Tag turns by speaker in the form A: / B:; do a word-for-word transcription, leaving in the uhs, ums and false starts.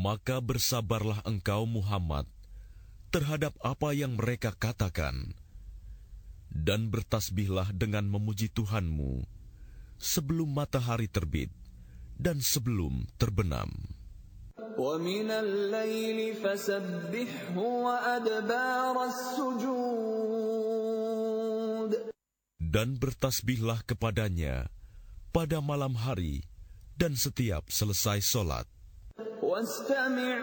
A: Maka bersabarlah engkau Muhammad terhadap apa yang mereka katakan, dan bertasbihlah dengan memuji Tuhanmu sebelum matahari terbit dan sebelum terbenam.
B: وَمِنَ اللَّيْلِ فَسَبِّحْهُ وَأَدْبَارَ السُّجُودِ.
A: Dan bertasbihlah kepadanya pada malam hari dan setiap selesai solat.
B: وَاسْتَمِعْ